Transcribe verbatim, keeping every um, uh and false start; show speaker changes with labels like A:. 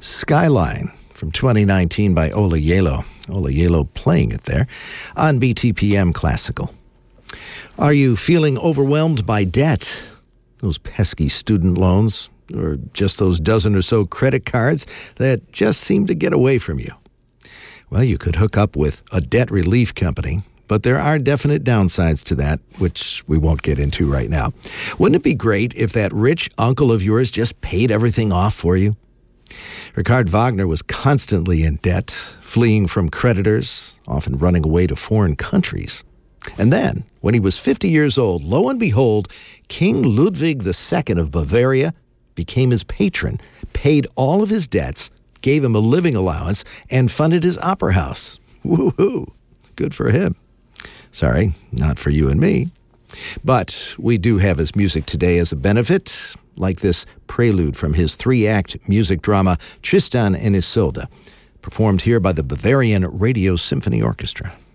A: Skyline from twenty nineteen by Ola Yelo. Ola Yelo playing it there on B T P M Classical. Are you feeling overwhelmed by debt? Those pesky student loans, or just those dozen or so credit cards that just seem to get away from you? Well, you could hook up with a debt relief company, but there are definite downsides to that, which we won't get into right now. Wouldn't it be great if that rich uncle of yours just paid everything off for you? Richard Wagner was constantly in debt, fleeing from creditors, often running away to foreign countries. And then, when he was fifty years old, lo and behold, King Ludwig the Second of Bavaria became his patron, paid all of his debts, gave him a living allowance, and funded his opera house. Woo-hoo! Good for him. Sorry, not for you and me. But we do have his music today as a benefit, like this prelude from his three-act music drama Tristan and Isolde, performed here by the Bavarian Radio Symphony Orchestra.